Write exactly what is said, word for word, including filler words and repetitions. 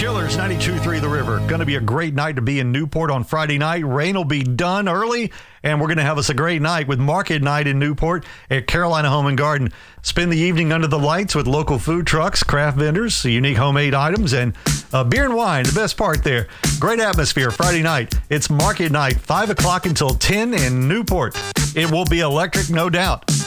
Killers, ninety-two point three The River. Going to be a great night to be in Newport on Friday night. Rain will be done early, and we're going to have us a great night with Market Night in Newport at Carolina Home and Garden. Spend the evening under the lights with local food trucks, craft vendors, unique homemade items, and uh, beer and wine. The best part there. Great atmosphere Friday night. It's Market Night, five o'clock until ten in Newport. It will be electric, no doubt.